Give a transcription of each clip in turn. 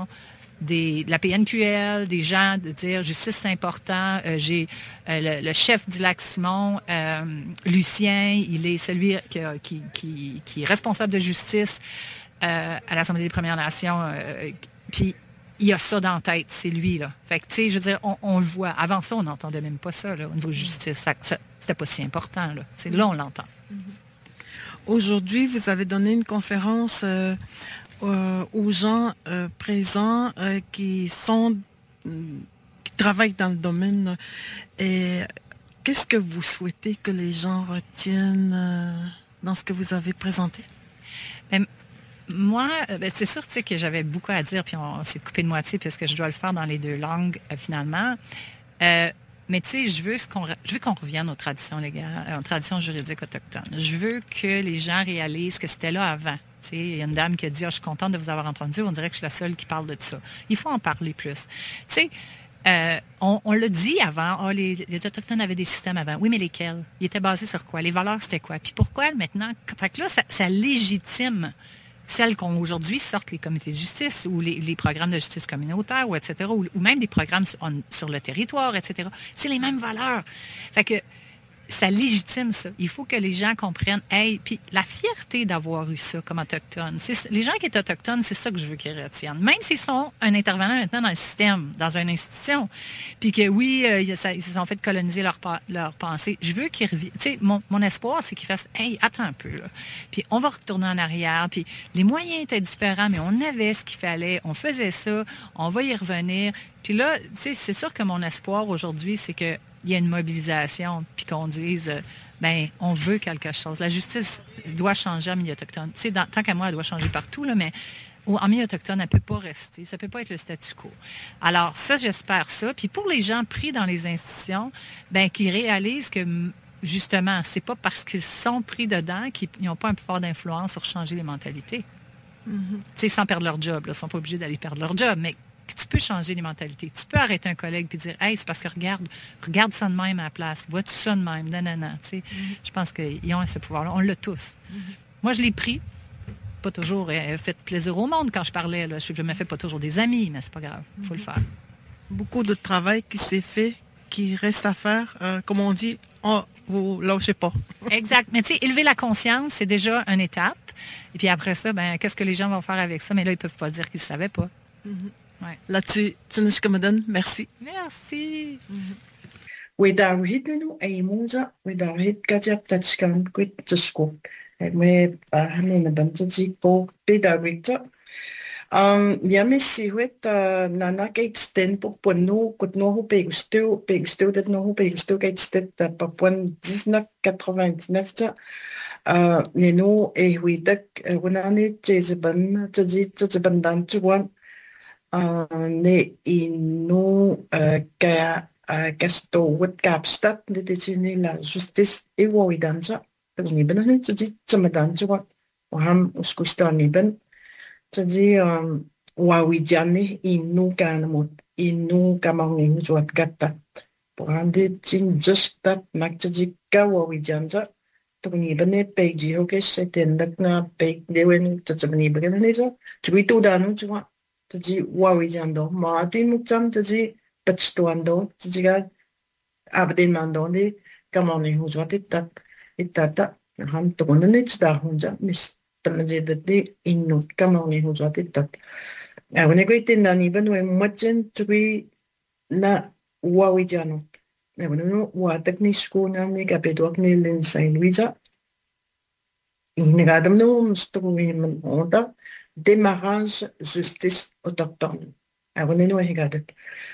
l'attention de la PNQL, des gens, de dire justice, c'est important. J'ai le chef du Lac-Simon, Lucien, il est celui qui est responsable de justice à l'Assemblée des Premières Nations. Puis, il a ça dans la tête, c'est lui, là. Fait que, tu sais, je veux dire, on le voit. Avant ça, on n'entendait même pas ça, là, au niveau justice. C'était pas si important, là. C'est là, on l'entend. Aujourd'hui, vous avez donné une conférence aux gens présents qui travaillent dans le domaine. Et qu'est-ce que vous souhaitez que les gens retiennent dans ce que vous avez présenté? Moi, c'est sûr que j'avais beaucoup à dire, puis on s'est coupé de moitié puisque je dois le faire dans les deux langues finalement. Mais tu sais, je veux qu'on revienne aux traditions légales, aux traditions juridiques autochtones. Je veux que les gens réalisent que c'était là avant. Il y a une dame qui a dit « je suis contente de vous avoir entendu, on dirait que je suis la seule qui parle de ça. » Il faut en parler plus. Tu sais, on l'a dit avant, les Autochtones avaient des systèmes avant. Oui, mais lesquels? Ils étaient basés sur quoi? Les valeurs, c'était quoi? Puis pourquoi maintenant? Fait que là, ça légitime celles qu'on aujourd'hui sortent les comités de justice ou les programmes de justice communautaire, ou etc., ou même des programmes sur le territoire, etc. C'est les mêmes valeurs. Fait que ça légitime ça. Il faut que les gens comprennent, puis la fierté d'avoir eu ça comme autochtone. Les gens qui sont autochtones, c'est ça que je veux qu'ils retiennent. Même s'ils sont un intervenant maintenant dans le système, dans une institution, puis que oui, ils se sont fait coloniser leur pensée, je veux qu'ils reviennent. Tu sais, mon espoir, c'est qu'ils fassent, attends un peu, là. Puis on va retourner en arrière, puis les moyens étaient différents, mais on avait ce qu'il fallait, on faisait ça, on va y revenir. Puis là, tu sais, c'est sûr que mon espoir aujourd'hui, c'est que il y a une mobilisation, puis qu'on dise, on veut quelque chose. La justice doit changer en milieu autochtone. Tu sais, tant qu'à moi, elle doit changer partout, là, mais en milieu autochtone, elle ne peut pas rester. Ça ne peut pas être le statu quo. Alors, ça, j'espère ça. Puis pour les gens pris dans les institutions, qu'ils réalisent que, justement, c'est pas parce qu'ils sont pris dedans qu'ils n'ont pas un pouvoir d'influence sur changer les mentalités. Tu sais, sans perdre leur job. Ils ne sont pas obligés d'aller perdre leur job, mais tu peux changer les mentalités. Tu peux arrêter un collègue et dire « Hey, c'est parce que regarde ça de même à la place. Vois-tu ça de même? » Nanana. Tu sais, je pense qu'ils ont ce pouvoir-là. On l'a tous. Moi, je l'ai pris. Pas toujours fait plaisir au monde quand je parlais. Là. Je ne me fais pas toujours des amis, mais c'est pas grave. Il faut le faire. Beaucoup de travail qui s'est fait, qui reste à faire. Comme on dit, vous lâchez pas. Exact. Mais tu sais, élever la conscience, c'est déjà une étape. Et puis après ça, qu'est-ce que les gens vont faire avec ça? Mais là, ils ne peuvent pas dire qu'ils ne savaient pas. Ouais. Là-dessus, Tsunishkamadan, merci. Merci. Wedawhid nu aimunza, wedawhid kajap tachkan kwit tusko. Me bahane na bantuji ko pedawikta. Yame siwet nana kaitsten po ponu kot no hu pegustu det no hu pegustu kaitstet papuan 1999 nenu huidak wanani jezeban jezeban dan chuan ne inu kasto wet kapstat de tini la justice e woidanza ni ben tadi chamadan chuan waham uskustani ben tadi wawidjani inu kanamut inu kamangin juat gatta porande tin justat maktaji ka wawidjanza tuni ben peji hokes setendak na pe dewen tsamani ben neza tuitu danu chuan tadi wawidjando maatin mutsam tadi patstuando tadiga abdin mandoni kamangin juat itata ham tonne tsda hunja mis tamajidati inut kamangin juat itata awne ko itinani ben we matchen tui na wawidjano no wa tekniskuna ni kapedok ni len Saint Louisa inagadam no stumi man onda démarrage justice autochtone awne no higadat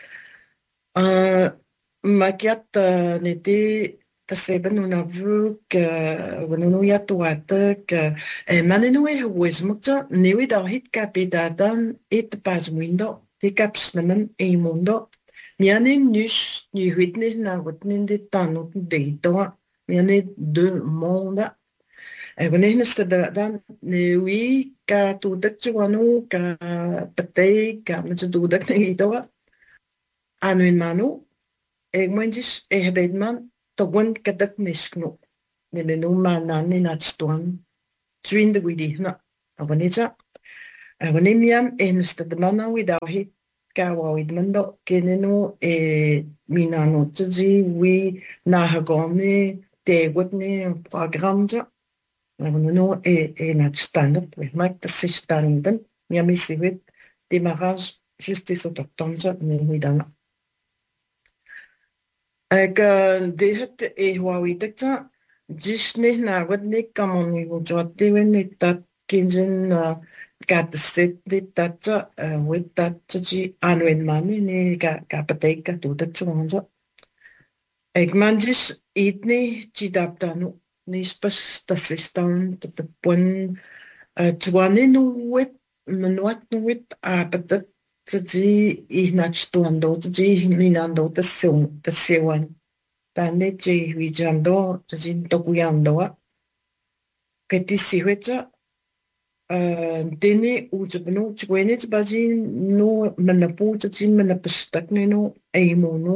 makiat nete taseben on a vu que wono ya toata que maneno e huesmukta newi da hit kapedadan et pas mundo de kapsnamen e mundo miane nus ni hitne na wotnin de tanu de toa miane de monde e wonen dan newi ka tu dak chuanu ka patay ka mtu dak ne toa anu manu e mwenjis e hebedman togon kadak miskno ne menu manan ni natstuan twin de widi na abonita Agone miam nestadmana widahi ka wawidmando keneno minano tji wi nahagome te wotne programja. Agone no nachstandet mak tasistanden miami siwit démarrage juste autochtone ne widana. Ag dehat huawidekta jishne na wadne kamoni wujwatdewen tat kinjen Gatset de tatsa with tatsi anwen mani ne kapateka tutatsuanza. Egmanjis itni chidaptanu nispas tasistan tatapun tuane nuwit manuat nuwit apatat tzi ihnachtuando tzi minando tasewan. Tane che wijando tzi tokuyandoa. Ketisihuecha dene utsabno chwenet baji no manapu tsin manapstak no aimono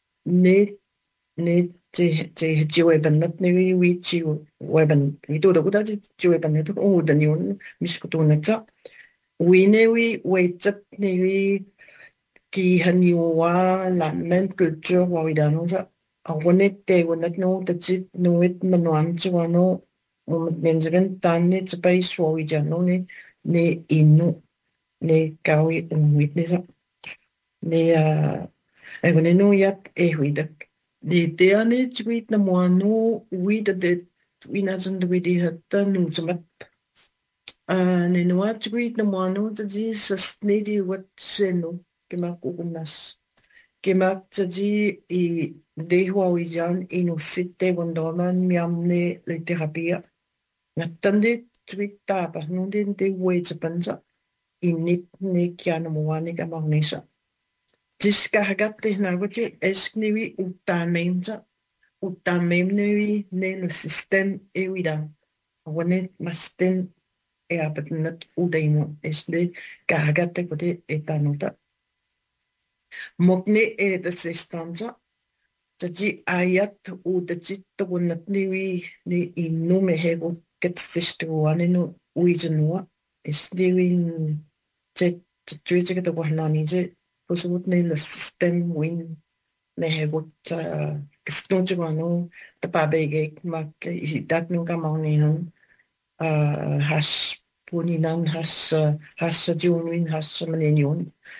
ne te jiweban nat ne wi chi weban ni to da guda jiweban ne to o da nion miskutuna ta wi ne wi waitat ne wi ki haniwa la men culture wa widano ja awonet te wonat no da chit no et manwan chwano Menzigen tanne tbai suowijano ne inu ne kawi witnesa ne egone no yat huidak de teane tweet na moano wida de twinazen de widi hatta nu zmat ne no tweet na moano tji sasne di wat seno kema kugunas kema tji I de huawijan inu sitte wondoman miamne le terapia Natande twita pa nundin de wage panza init ne kiana moane ka magnesa. Diska hagatte na gote eskniwi utamemnewi ne no system ewidan. Wane masten e apatnat udaimo esne ka hagatte gote etanota. Mokne e de sestanza Taji ayat udajit wonatniwi ne inume hego Ketstistuane no uijanua isdiwin jet tuijiga da wahnani je posut ne le system win ne hegot kistonjano da babege mak idat no kamani han hash puninan hash junwin hash manenion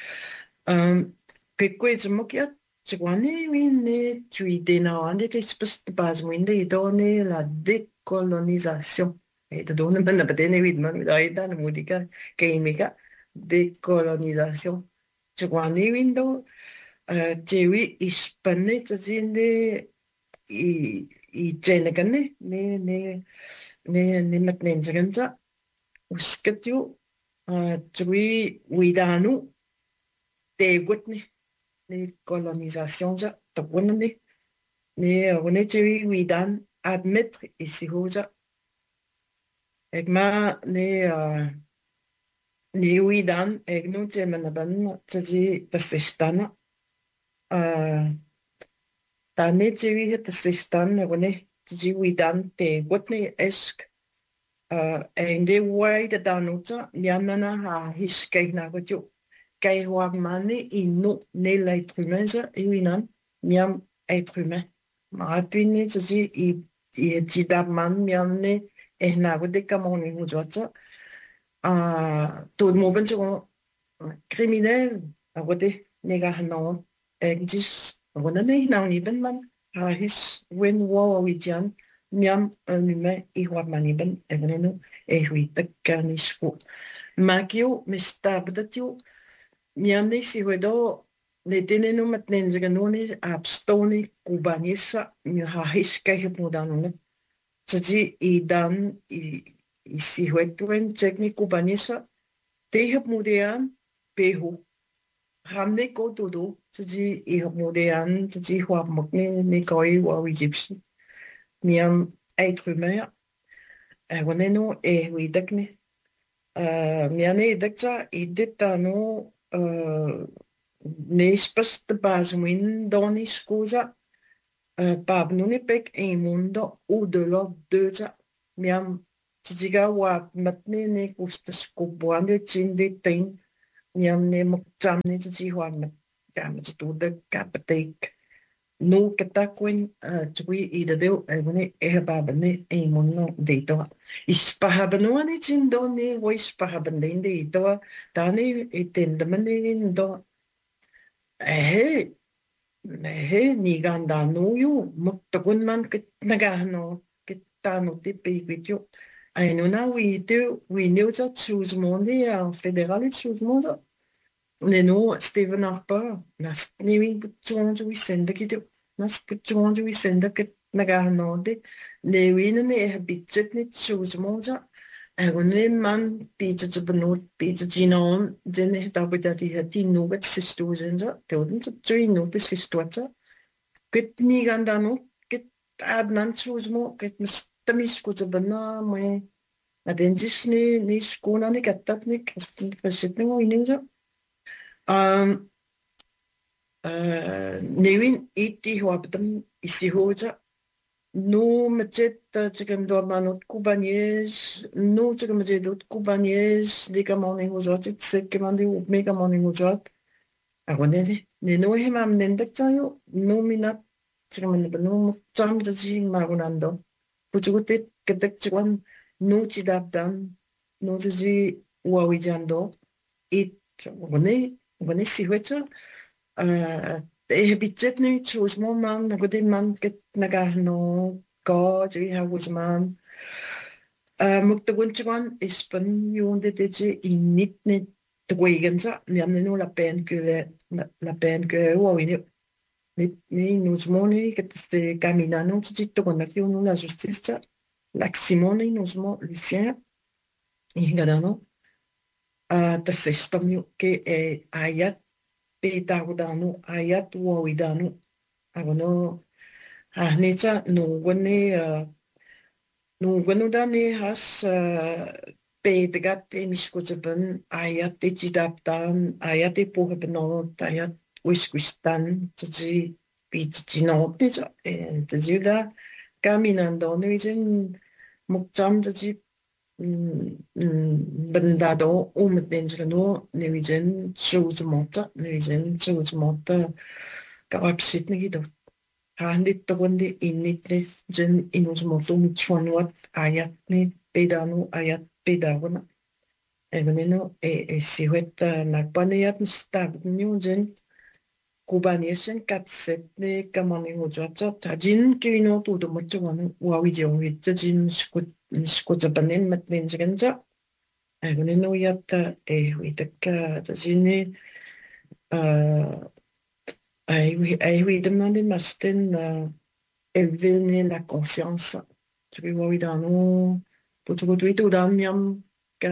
Kekwejamokia Chiguane win ne tuidena ande kespas bazwinde idone la décolonisation. Et de donner maintenant peut-être évidemment dans le modica chimica décolonisation. Chiguane windo jewi ispane tazinde I jenegane ne matnenjaganza uskatju jewi widanu te gutne ne colonisation ja tawonne ne onechewi widan admettre ici hoja egma ne widan egno jemanaban tji tafestana tane chewi tafestana wone tji widan te gotne esk ende wide danuta miamana ha hiskaina gotjo kai mani inu ne l'être humain ja ewinan miam être humain maratwini tji I jidabman miamne ehnagode kamoni hujwata tout moben jo criminel agode nega hanon egis wonane nauni ben man his wen wa wijan miam un humain ihwamani ben evenenu ehwita kanisku makio mistabdatio miamne si wedo ne tenenu matnenjaganoni abstoni kubanisa mi hahiska hipmudanone tji idan I si wetwen tekni kubanisa te hipmudean pehu ramne ko todo tji I hipmudean tji hwap mokne ne koi wa wijipsi miam être humain waneno widakne miane idakta idetano Nespas de baswin doni scusa pab non pek un mondo u de lo deuza miam Tjiga wa matni ni kustas kubuande chindi ting niam ni mukjam ni tji wa mat kam tu de kapatek no katakwin tui ida deu evani ehbabani emunno deito ispahabano ni chindo ni wa ispahabande deito tani etendamani ndo he ni ganda no yu muktakun man kit nagahno kit tanu ti peikityo ai no na we knew that choose money federal choose money ne no Steven Harper nas ni win putjonju we senda kityo nas putjonju we senda kit nagahno de ne win ne budget ni choose money Agone man pizza benut pizza ginon den da die hat die nuget sistozen so toden so three nuget sistoza git ni ganda no git adnan chuzmo git mistamis kuza bana me na den ni skona ni gatat ni kastin verschiedene mo ininja nevin iti huabdam isi hoja no majet chicken dormanot kubanies no chicken majedot kubanies dika morning hojot sek mandi mega morning hojot agone ne no hemam nendak chayo no minat chicken mandi no cham jaji magunando puchugote ketek chwan no chidabdan no jaji wawijando it agone siwecha budget nu choose mo man nagode man get nagahno go jwi hawus man muktagun chwan ispan yonde deje init ne twigenza niamne no la peine que wawini ni nusmoni que te caminano chito con la no la justicia l'aximone nusmo Lucien ingadano ta festamio que ayat Pedagudanu ayat wawidanu agono ahnecha no gwenu dani has pedagat miskutben ayat chidaptan ayat pohbenot ayat wiskustan tji pichinote tji da caminando no isen mukjam tji bandado umdenjano nevijen chuzmota kapapsit nigido handit togondi innitre jen inusmoto mitchwanwat ayat ni pedanu ayat pedagona eveneno siwet nakpaneyat stabnyu jen kubaniesen katset ne kamani hojwatsa tajin kino tudo mochwana wawijong jin skut banen matnen jengja agoneno yatta witakka tajine ai wi demande masten evene la confiance tu wi dano putu tu damiam ka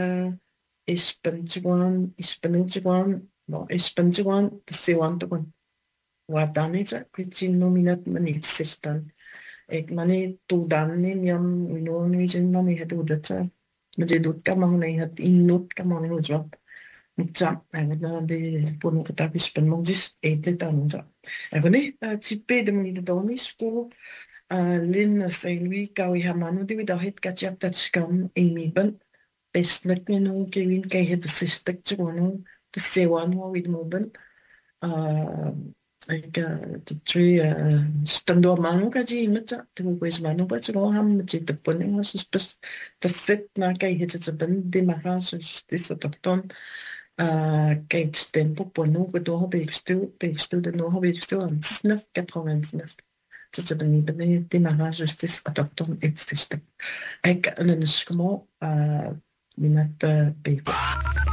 ispanjuan no ispanjuan se wanto kon wadanita kichin nominat manit sistan ek mani tu danne miam no ni jen mani hatu data mje dut ka mang nei hat inut ka mang no job mutsa na de pono kata pispan mongis ete tanza agone chipe de mani de doni sko lin failwi ka wi hamanu de da het ka chap tatskam emi ban best met me no kevin kai het fistek chgono de sewan ho wid moben ik de twee standaard manu ka ji met de wes manu ba chgo ham met de poning was spes de fit na kai het het ben de magas is de dokton kai tempo pono ko do hobe ik stu de no hobe ik stu aan 989 dat ze ben de magas is dokton ik fistek ik en een schmo minat pe